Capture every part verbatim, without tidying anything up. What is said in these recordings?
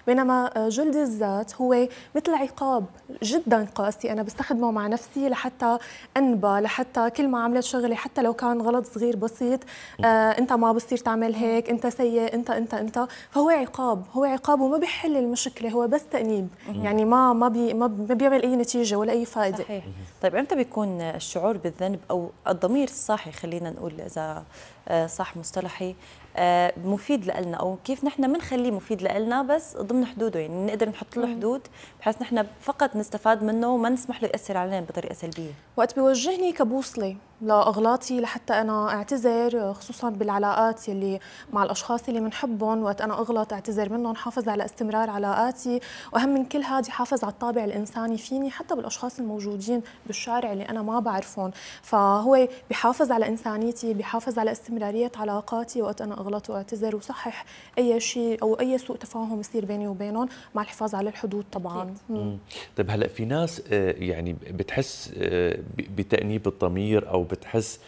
بينما جلد الذات هو مثل عقاب جدا قاسي انا بستخدمه مع نفسي لحتى انبى، لحتى كل ما عملت شغله حتى لو كان غلط صغير بسيط، آه انت ما بصير تعمل هيك، انت سيء، انت انت انت فهو عقاب، هو عقاب وما بيحل المشكله، هو بس تأنيب، يعني ما ما بي ما بيعمل اي نتيجه ولا اي فائده. صحيح. طيب امتى بيكون الشعور بالذنب او الضمير الصاحي، خلينا نقول اذا صح مصطلحي، مفيد لنا، او كيف نحن بنخليه مفيد لنا بس ضمن حدوده، يعني نقدر نحط له حدود بحيث نحن فقط نستفاد منه وما نسمح له ياثر علينا بطريقه سلبيه. وقت بيوجهني كبوصله لاغلاطي لحتى انا اعتذر، خصوصا بالعلاقات يلي مع الاشخاص اللي بنحبهم، وقت انا اغلط اعتذر منهم، حافظ على استمرار علاقاتي، واهم من كل هذه حافظ على الطابع الانساني فيني حتى بالاشخاص الموجودين بالشارع اللي انا ما بعرفهم، فهو بحافظ على انسانيتي، بحافظ على استمراريه علاقاتي وقت انا اغلط واعتذر وصحح اي شيء او اي سوء تفاهم يصير بيني وبينهم مع الحفاظ على الحدود طبعا. طيب هلا في ناس يعني بتحس بتأنيب الضمير او بتحس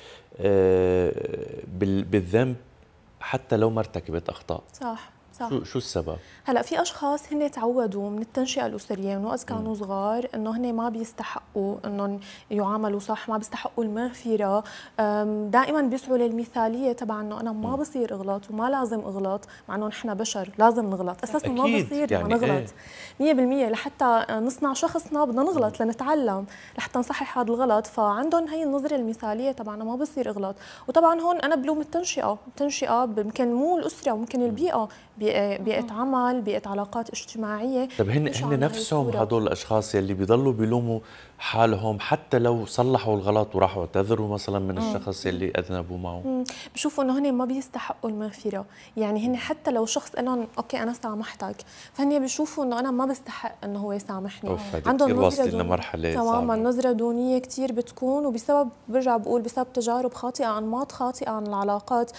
بالذنب حتى لو ما ارتكبت اخطاء. صح صح. شو شو السبب؟ هلا في اشخاص هن تعودوا من التنشئه الاسريه من وقت كانوا صغار انه هن ما بيستحقوا انهم يعاملوا صح، ما بيستحقوا المغفره، دائما بيسعوا للمثاليه تبع انه انا ما بصير اغلط وما لازم اغلط، مع انه نحن بشر لازم نغلط، اساسا ما بصير يعني ما نغلط مية بالمية، لحتى نصنع شخصنا بدنا نغلط لنتعلم لحتى نصحح هذا الغلط، فعندهم هي النظره المثاليه تبعنا ما بصير اغلط، وطبعا هون انا بلوم التنشئه، التنشئه يمكن مو الاسره وممكن البيئه، بيئه عمل، بيئه علاقات اجتماعيه. طب هن هن نفسهم هدول الاشخاص يلي بيضلوا بيلوموا حالهم حتى لو صلحوا الغلط وراحوا اعتذروا مثلا من الشخص يلي اذنبوا معه؟ بشوفوا انه هن ما بيستحقوا المغفره، يعني هن حتى لو شخص قال لهم اوكي انا سامحتك، فهن بيشوفوا انه انا ما بستحق انه هو يسامحني، عندهم نظره لمرحله تماما نظره دونيه كثير بتكون، وبسبب برجع بقول بسبب تجارب خاطئه، انماط خاطئه عن العلاقات،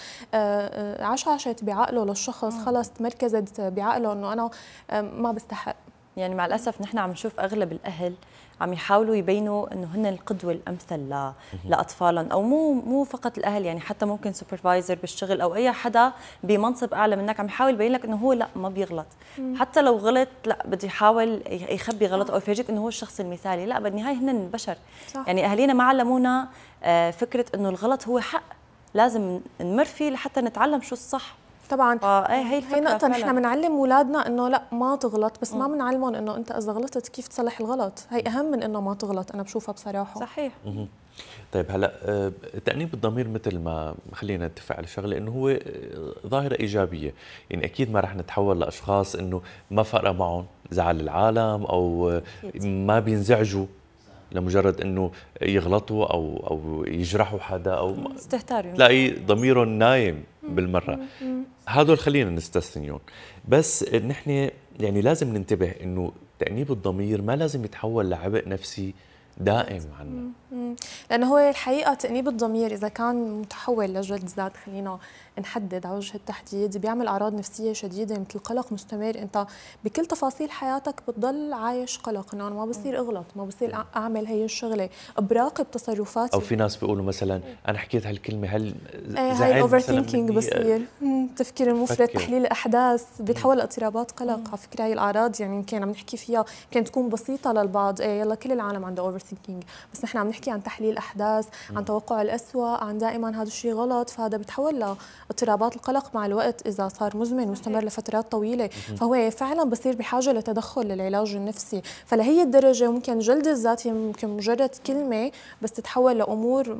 عشعشت بعقله للشخص، خلص تمركزت بعقله انه انا ما بستحق. يعني مع الاسف نحن عم نشوف اغلب الاهل عم يحاولوا يبينوا انه هن القدوه الامثل ل... لاطفالهم، او مو مو فقط الاهل، يعني حتى ممكن سوبرفايزر بالشغل او اي حدا بمنصب اعلى منك عم يحاول يبين لك انه هو لا ما بيغلط، مم. حتى لو غلط لا بده يحاول يخبي غلط او يفرجيك انه هو الشخص المثالي، لا بالنهايه هن البشر. صح. يعني اهالينا ما علمونا فكره انه الغلط هو حق لازم نمر فيه لحتى نتعلم شو الصح. طبعا هي هي هي نقطة نحن بنعلم اولادنا انه لا ما تغلط، بس ما بنعلمهم انه انت اذا غلطت كيف تصلح الغلط، هي اهم من انه ما تغلط، انا بشوفها بصراحة. صحيح. مم. طيب هلا تأنيب الضمير مثل ما خلينا نتفق على شغله انه هو ظاهرة ايجابية، يعني اكيد ما رح نتحول لاشخاص انه ما فرق معهم زعل العالم او ما بينزعجوا لمجرد انه يغلطوا او او يجرحوا حدا او استهتار، تلاقي ضميرهم نايم بالمره، هذول خلينا نستثنيهم، بس نحن يعني لازم ننتبه انه تأنيب الضمير ما لازم يتحول لعبء نفسي دائم عنا، لانه هو الحقيقه تأنيب الضمير اذا كان متحول لجلد ذات، خلينا نحدد على وجه التحديد، بيعمل اعراض نفسيه شديده مثل قلق مستمر، انت بكل تفاصيل حياتك بتضل عايش قلق انه انا ما بصير اغلط، ما بصير اعمل هي الشغله، براقب تصرفاتي. او في ناس بيقولوا مثلا انا حكيت هالكلمه هل زعلت؟ هاي الاوفر ثينكينج بصير، التفكير المفرط، تحليل الاحداث بيتحول لاضطرابات قلق. على فكره هي الاعراض يعني يمكن عم نحكي فيها يمكن تكون بسيطه للبعض، ايه يلا كل العالم عنده اوفر ثينكينج، بس نحن عم نحكي عن تحليل احداث، عن توقع الأسوأ، عن دائما هذا الشيء غلط، فهذا بيتحول لاضطرابات القلق مع الوقت اذا صار مزمن واستمر لفترات طويله، فهو فعلا بصير بحاجه لتدخل للعلاج النفسي، فلهي الدرجه ممكن جلد الذات يمكن مجرد كلمه بس تتحول لامور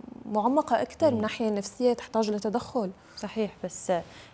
معمقه اكثر من الناحيه النفسيه تحتاج لتدخل. صحيح. بس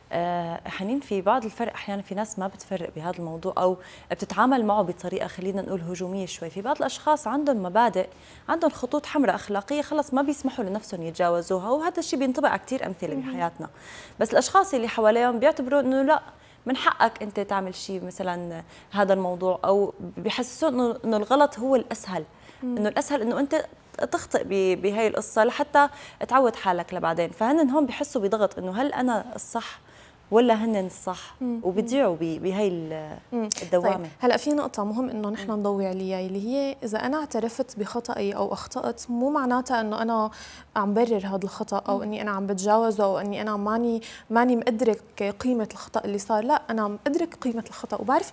آه حنين في بعض الفرق، احيانا في ناس ما بتفرق بهذا الموضوع او بتتعامل معه بطريقه خلينا نقول هجوميه شوي، في بعض الاشخاص عندهم مبادئ، عندهم خطوط حمراء اخلاقيه خلص ما بيسمحوا لنفسهم يتجاوزوها، وهذا الشيء بينطبق على كثير امثله بحياتنا، بس الاشخاص اللي حواليهم بيعتبروا انه لا من حقك انت تعمل شيء مثلا هذا الموضوع، او بيحسسوا انه انه الغلط هو الاسهل، انه الاسهل انه انت تخطئ بهي القصه لحتى تعود حالك لبعدين، فهن هون بحسوا بضغط انه هل انا الصح ولا هن الصح، وبيضيعوا بهي الدوامه. طيب هلا في نقطه مهم انه نحن نضوي عليها، اللي هي اذا انا اعترفت بخطئي او اخطات مو معناتها انه انا عم برر هذا الخطا او اني انا عم بتجاوزه او اني انا ماني ماني مدرك قيمه الخطا اللي صار، لا انا مدرك قيمه الخطا وبعرف